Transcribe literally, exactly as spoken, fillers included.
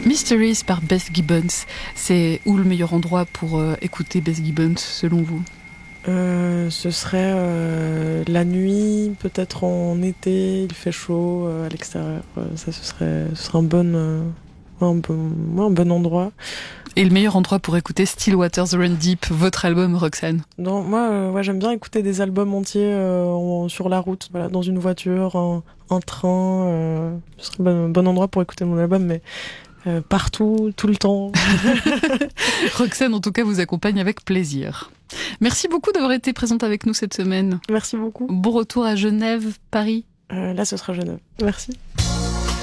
Mysteries par Beth Gibbons. C'est où le meilleur endroit pour euh, écouter Beth Gibbons selon vous ? euh, Ce serait euh, la nuit, peut-être en été, il fait chaud euh, à l'extérieur. Euh, ça, ce serait, ce serait un bon, euh, un bon, ouais, un bon endroit. Et le meilleur endroit pour écouter Still Waters Run Deep, votre album, Roxane ? Non, moi, euh, ouais, j'aime bien écouter des albums entiers euh, en, sur la route, voilà, dans une voiture, en, en train. Euh, ce serait un bon, bon endroit pour écouter mon album, mais euh, partout, tout le temps. Roxane, en tout cas, vous accompagne avec plaisir. Merci beaucoup d'avoir été présente avec nous cette semaine. Merci beaucoup. Bon retour à Genève, Paris. Euh, là, ce sera Genève. Merci.